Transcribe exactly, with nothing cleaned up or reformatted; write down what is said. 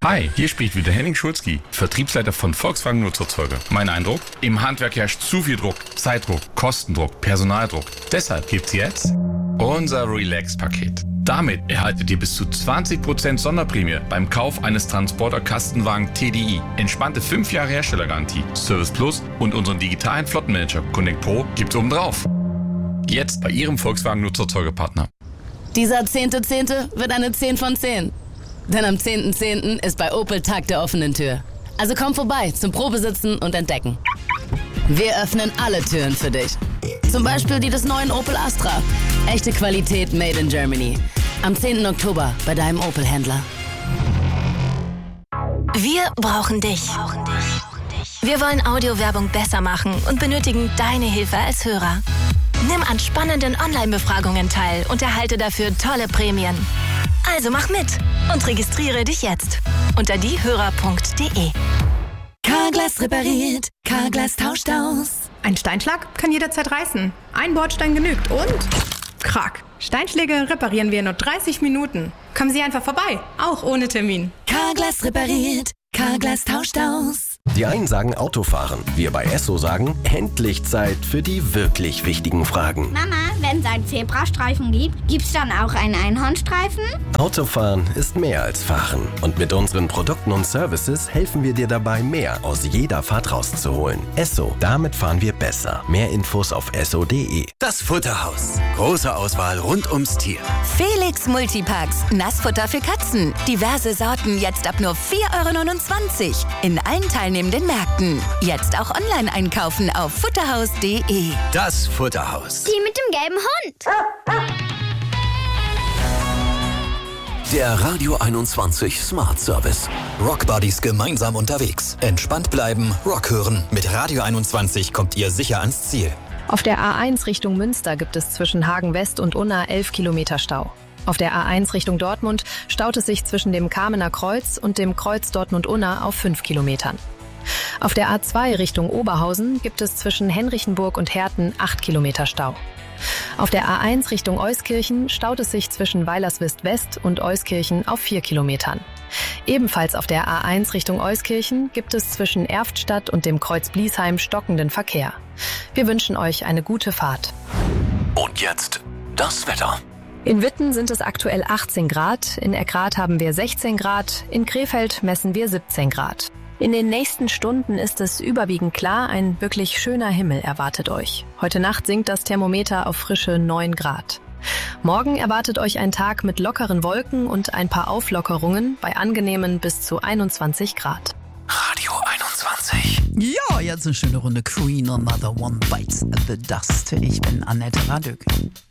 Hi, hier spricht wieder Henning Schulzki, Vertriebsleiter von Volkswagen Nutzfahrzeuge. Mein Eindruck? Im Handwerk herrscht zu viel Druck, Zeitdruck, Kostendruck, Personaldruck. Deshalb gibt's jetzt unser Relax-Paket. Damit erhaltet ihr bis zu zwanzig Prozent Sonderprämie beim Kauf eines Transporter-Kastenwagen T D I. Entspannte fünf Jahre Herstellergarantie, Service Plus und unseren digitalen Flottenmanager Connect Pro gibt's obendrauf. Jetzt bei Ihrem Volkswagen Nutzfahrzeuge-Partner. Dieser zehnte Zehnte wird eine zehn von zehn. Denn am zehnten Zehnten ist bei Opel Tag der offenen Tür. Also komm vorbei zum Probesitzen und Entdecken. Wir öffnen alle Türen für dich. Zum Beispiel die des neuen Opel Astra. Echte Qualität made in Germany. Am zehnten Oktober bei deinem Opel-Händler. Wir brauchen dich. Wir wollen Audiowerbung besser machen und benötigen deine Hilfe als Hörer. Nimm an spannenden Online-Befragungen teil und erhalte dafür tolle Prämien. Also mach mit und registriere dich jetzt unter diehörer punkt de. Carglass repariert, Carglass tauscht aus. Ein Steinschlag kann jederzeit reißen. Ein Bordstein genügt und krack. Steinschläge reparieren wir in nur dreißig Minuten. Kommen Sie einfach vorbei, auch ohne Termin. Carglass repariert, Carglass tauscht aus. Die einen sagen Autofahren, wir bei Esso sagen, endlich Zeit für die wirklich wichtigen Fragen. Mama, wenn es einen Zebrastreifen gibt, gibt's dann auch einen Einhornstreifen? Autofahren ist mehr als Fahren. Und mit unseren Produkten und Services helfen wir dir dabei, mehr aus jeder Fahrt rauszuholen. Esso, damit fahren wir besser. Mehr Infos auf esso punkt de. Das Futterhaus. Große Auswahl rund ums Tier. Felix Multipacks, Nassfutter für Katzen. Diverse Sorten jetzt ab nur vier Euro neunundzwanzig. In allen teilnehmenden Märkten. Jetzt auch online einkaufen auf futterhaus punkt de. Das Futterhaus. Die mit dem gelben Hund. Der Radio einundzwanzig Smart Service. Rock Buddies gemeinsam unterwegs. Entspannt bleiben, Rock hören. Mit Radio einundzwanzig kommt ihr sicher ans Ziel. Auf der A eins Richtung Münster gibt es zwischen Hagen West und Unna elf Kilometer Stau. Auf der A eins Richtung Dortmund staut es sich zwischen dem Kamener Kreuz und dem Kreuz Dortmund-Unna auf fünf Kilometern. Auf der A zwei Richtung Oberhausen gibt es zwischen Henrichenburg und Herten acht Kilometer Stau. Auf der A eins Richtung Euskirchen staut es sich zwischen Weilerswist West und Euskirchen auf vier Kilometern. Ebenfalls auf der A eins Richtung Euskirchen gibt es zwischen Erftstadt und dem Kreuz Bliesheim stockenden Verkehr. Wir wünschen euch eine gute Fahrt. Und jetzt das Wetter. In Witten sind es aktuell achtzehn Grad, in Erkrath haben wir sechzehn Grad, in Krefeld messen wir siebzehn Grad. In den nächsten Stunden ist es überwiegend klar, ein wirklich schöner Himmel erwartet euch. Heute Nacht sinkt das Thermometer auf frische neun Grad. Morgen erwartet euch ein Tag mit lockeren Wolken und ein paar Auflockerungen bei angenehmen bis zu einundzwanzig Grad. Radio einundzwanzig. Ja, jetzt eine schöne Runde Queen, Another One Bites the Dust. Ich bin Annette Radök.